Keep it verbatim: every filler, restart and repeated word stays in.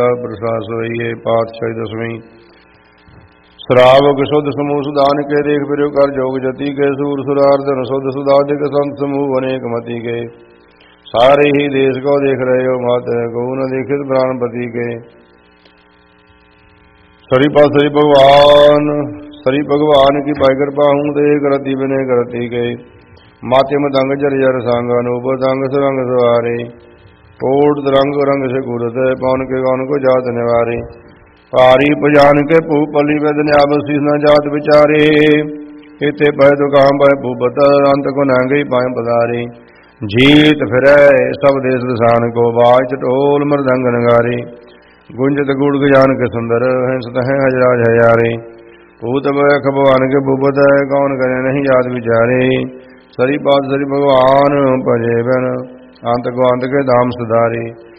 प्रसाद सोइए पातशाही दसवीं। श्रावक शुद्ध समूह सुदान के देख फिर कर जोग जति के सूर सुरार्दन शुद्ध सुदाधिक संत समूह अनेक मति के। सारे ही देश को देख रहे हो मात को न देखित प्राणपति के। सरी पा सरी भगवान सरी भगवान की पाई कृपा हूँ दे करती बिने करती के। माते मदंग जर जर सांग अनूप दंग सुरंग सवारे। कोट रंग रंग से कूरत पवन के गौन को जात निवारे। पारी पजान के पूपली वेदन्या बसीस न जात विचारे। इते पै तो काम पै पूपत अंत को नंगे पाए पधारे। जीत फिरै सब देश दसान को बाज चटोल मृदंग नगारे। गुंजत गुड़ गजान के सुंदर हंसत हैं हजराज हजारे। पूत भगवान के भूपत कौन करे नहीं जात विचारे। सरी पात सरी भगवान भजे बन अंत को अंत के धाम सुधारे।